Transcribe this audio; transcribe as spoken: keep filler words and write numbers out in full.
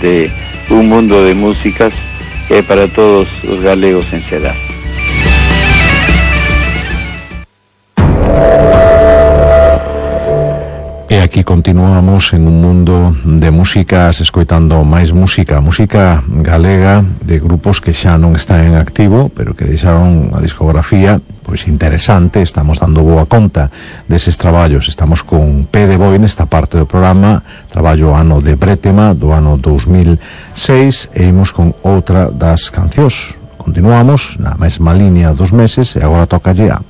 de un mundo de músicas que é para todos os galegos en xeral. E aquí continuamos en un mundo de músicas, escoitando máis música, música galega de grupos que xa non están en activo, pero que deixaron a discografía pois interesante. Estamos dando boa conta deses traballos. Estamos con P de Boi nesta parte do programa, traballo ano de Brétema do ano dos mil seis, e imos con outra das cancións. Continuamos na mesma línea dos meses e agora toca a